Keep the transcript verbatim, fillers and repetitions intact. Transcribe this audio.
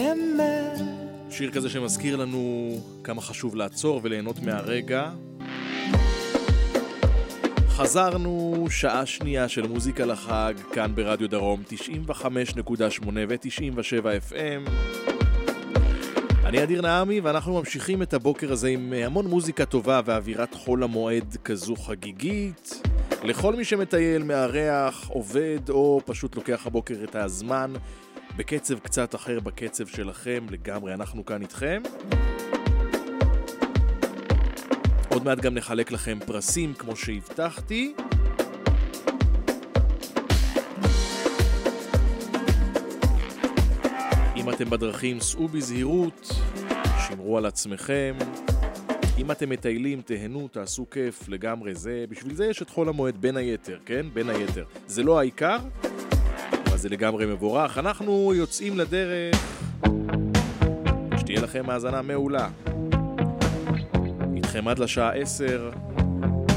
אמת. שיר כזה שמזכיר לנו כמה חשוב לעצור וליהנות מהרגע. חזרנו, שעה שנייה של מוזיקה לחג, כאן ברדיו דרום, תשעים וחמש נקודה שמונה ו-תשעים ושבע אף אם. אני אדיר נעמי, ואנחנו ממשיכים את הבוקר הזה עם המון מוזיקה טובה ואווירת חול המועד כזו חגיגית. לכל מי שמטייל, מארח, עובד או פשוט לוקח הבוקר את הזמן בקצב קצת אחר, בקצב שלכם לגמרי, אנחנו כאן איתכם. עוד מעט גם נחלק לכם פרסים כמו שהבטחתי. אם אתם בדרכים, סעו בזהירות, שמרו על עצמכם. אם אתם מטיילים, תהנו, תעשו כיף לגמרי. זה, בשביל זה יש את חול המועד בין היתר, כן? בין היתר. זה לא העיקר, אבל זה לגמרי מבורך. אנחנו יוצאים לדרך. שתהיה לכם האזנה מעולה. איתכם עד לשעה עשר.